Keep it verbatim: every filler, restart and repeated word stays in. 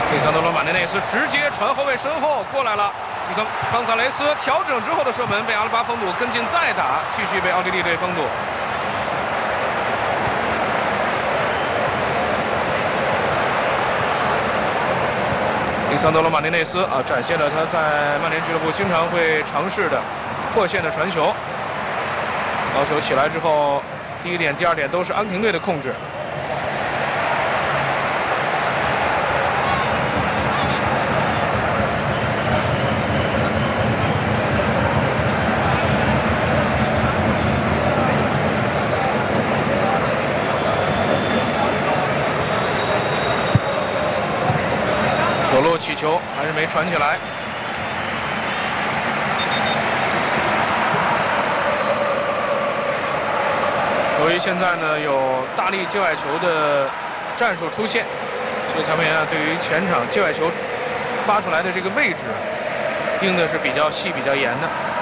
利桑德罗·马内内斯直接传后卫身后过来了，你看冈萨雷斯调整之后的射门被阿拉巴封堵，跟进再打，继续被奥地利队封堵。利桑德罗·马内内斯啊，展现了他在曼联俱乐部经常会尝试的破线的传球。高球起来之后，第一点、第二点都是安平队的控制。左路起球还是没传起来。由于现在呢有大力界外球的战术出现，所以裁判员啊对于全场界外球发出来的这个位置盯的是比较细、比较严的。